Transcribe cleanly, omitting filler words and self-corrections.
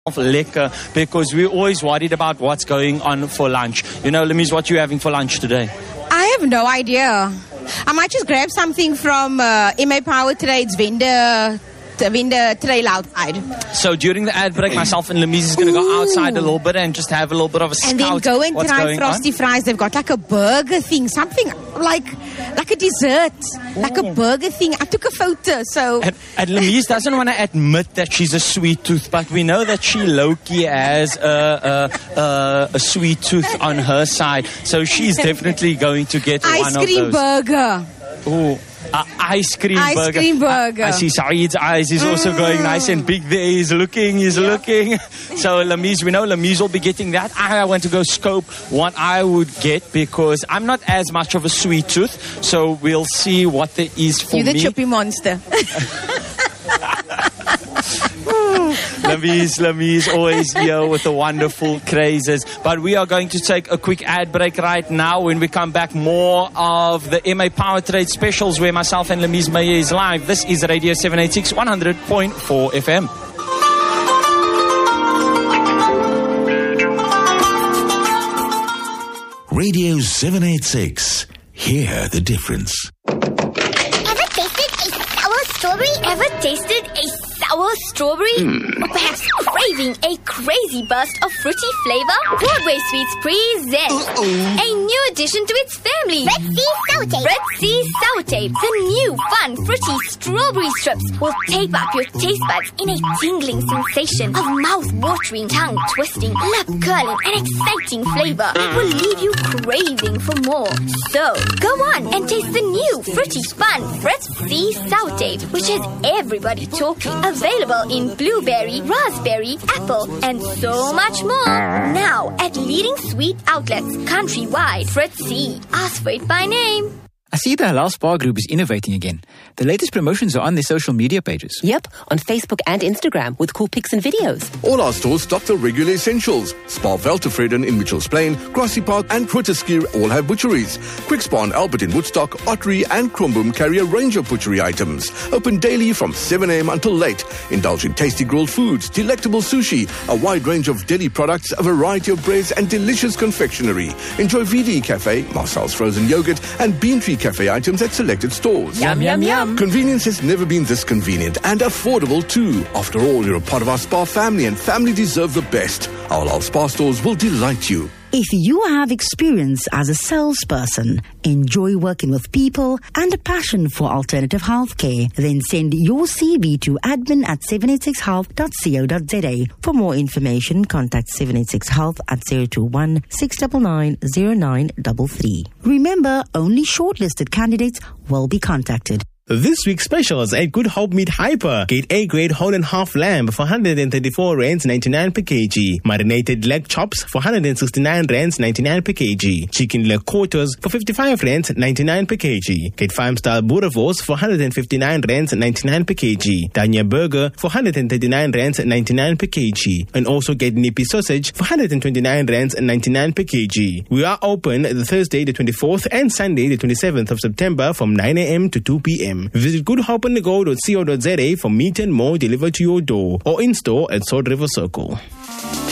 lekker, because we're always worried about what's going on for lunch. You know, Lemise, what are you having for lunch today? I have no idea. I might just grab something from MA Power Trade's vendor trail outside. So during the ad break, myself and Lemise is going to go outside a little bit and just have a little bit of a scout. And then go and try Frosty Fries. They've got like a burger thing, something like a dessert, like a burger thing. I took a photo, so... And Lemise doesn't want to admit that she's a sweet tooth, but we know that she low-key has a sweet tooth on her side. So she's definitely going to get one of those. Ice cream burger. Oh. Ice cream burger. I see Saeed's eyes. He's also going nice and big there. He's looking. So Lemise, we know Lemise will be getting that. I want to go scope what I would get because I'm not as much of a sweet tooth. So we'll see what there is for me. You're the chippy monster. Lemise always here with the wonderful crazes. But we are going to take a quick ad break right now. When we come back, more of the MA Power Trade specials where myself and Lemise Meyer is live. This is Radio 786 100.4 FM. Radio 786. Hear the difference. Ever tasted a sour strawberry? Ever tasted a sour strawberry? Or perhaps craving a crazy burst of fruity flavor? Broadway Sweets present a new addition to its family. Red Sea Sour Tape. Red Sea Sour Tape. The new fun fruity strawberry strips will tape up your taste buds in a tingling sensation of mouth-watering, tongue-twisting, lip-curling and exciting flavor. It will leave you craving for more. So, go on and taste the new fruity fun Red Sea Sour Tape, which has everybody talking. Available in blueberry, raspberry, apple, and so much more. Now at leading sweet outlets countrywide. Fritz C. Ask for it by name. I see the Halal Spa Group is innovating again. The latest promotions are on their social media pages. Yep, on Facebook and Instagram with cool pics and videos. All our stores stock the regular essentials. Spa Veltevreden in Mitchells Plain, Grassy Park and Grooteskier all have butcheries. Quick Spa and Albert in Woodstock, Ottery and Kromboom carry a range of butchery items. Open daily from 7 a.m. until late. Indulge in tasty grilled foods, delectable sushi, a wide range of deli products, a variety of breads and delicious confectionery. Enjoy VD Cafe, Marcel's frozen yogurt and Bean Tree Cafe items at selected stores. Yum, yum, yum. Convenience has never been this convenient and affordable too. After all, you're a part of our Spa family and family deserve the best. Our Halal Spa stores will delight you. If you have experience as a salesperson, enjoy working with people, and a passion for alternative healthcare, then send your CV to admin@786health.co.za. For more information, contact 786health at 021 699 0933. Remember, only shortlisted candidates will be contacted. This week's specials at Good Hope Meat Hyper. Get A-grade whole and half lamb for 134 rands 99 per kg. Marinated leg chops for 169 rands 99 per kg. Chicken leg quarters for 55 rands 99 per kg. Get farm-style boerewors for 159 rands 99 per kg. Danya burger for 139 rands 99 per kg. And also get nippy sausage for 129 rands 99 per kg. We are open the Thursday the 24th and Sunday the 27th of September from 9 a.m. to 2 p.m. Visit goodhopeandgo.co.za for meat and more delivered to your door or in store at Sword River Circle.